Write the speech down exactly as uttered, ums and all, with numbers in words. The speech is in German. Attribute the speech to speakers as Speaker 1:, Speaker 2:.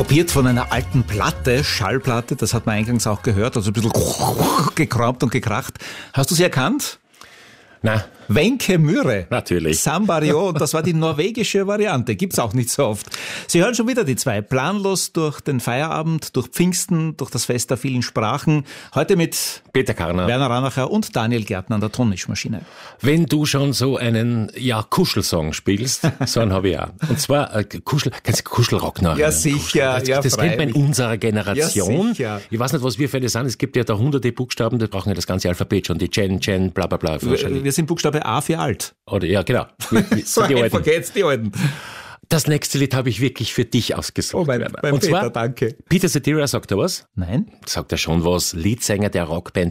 Speaker 1: Kopiert von einer alten Platte, Schallplatte, das hat man eingangs auch gehört, also ein bisschen gekraumt und gekracht. Hast du sie erkannt?
Speaker 2: Na,
Speaker 1: Wenche Myhre.
Speaker 2: Natürlich.
Speaker 1: Sambario, und das war die norwegische Variante. Gibt's auch nicht so oft. Sie hören schon wieder die zwei. Planlos durch den Feierabend, durch Pfingsten, durch das Fest der vielen Sprachen. Heute mit
Speaker 2: Peter Karner,
Speaker 1: Werner Ranacher und Daniel Gärtner an der Tonmischmaschine.
Speaker 2: Wenn du schon so einen, ja, Kuschelsong spielst, so einen habe ich auch. Und zwar, äh, Kuschel, kennst du Kuschelrock noch?
Speaker 1: Ja, sicher.
Speaker 2: Das,
Speaker 1: ja,
Speaker 2: das kennt man in unserer Generation.
Speaker 1: Ja, sicher.
Speaker 2: Ich weiß nicht, was wir für das sind. Es gibt ja da hunderte Buchstaben, die brauchen ja das ganze Alphabet schon. Die Chen, Chen, bla, bla, bla.
Speaker 1: Wir, wir sind Buchstabe A für alt.
Speaker 2: Oder, ja, genau.
Speaker 1: So
Speaker 2: die
Speaker 1: einfach geht's, die Alten.
Speaker 2: Das nächste Lied habe ich wirklich für dich ausgesucht.
Speaker 1: Oh, mein, mein
Speaker 2: Und
Speaker 1: Peter,
Speaker 2: zwar,
Speaker 1: danke.
Speaker 2: Peter Cetera, sagt er was?
Speaker 1: Nein.
Speaker 2: Sagt er schon was. Leadsänger der Rockband